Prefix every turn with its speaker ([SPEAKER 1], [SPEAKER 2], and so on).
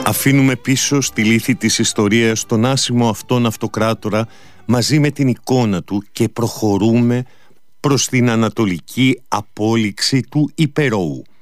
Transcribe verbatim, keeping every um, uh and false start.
[SPEAKER 1] Αφήνουμε πίσω στη λύθη της ιστορίας τον άσημο αυτόν αυτοκράτορα μαζί με την εικόνα του και προχωρούμε προς την ανατολική απόλυξη του Υπερώου.